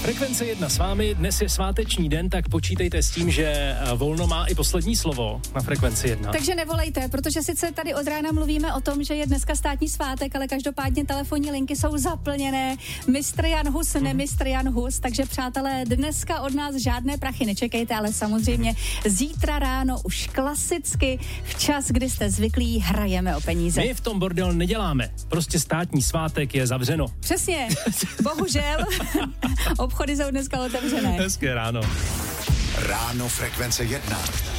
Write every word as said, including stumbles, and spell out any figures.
Frekvence jedna s vámi, dnes je sváteční den, tak počítejte s tím, že volno má i poslední slovo na Frekvenci jedna. Takže nevolejte, protože sice tady od rána mluvíme o tom, že je dneska státní svátek, ale každopádně telefonní linky jsou zaplněné. mistr Jan Hus, ne mistr Jan Hus, takže přátelé, dneska od nás žádné prachy nečekejte, ale samozřejmě zítra ráno už klasicky včas, kdy jste zvyklí, hrajeme o peníze. My v tom bordel neděláme, prostě státní svátek je zavřeno. Přesně, bohužel. Obchody jsou dneska otevřené. Hezké ráno. Ráno Frekvence jedna.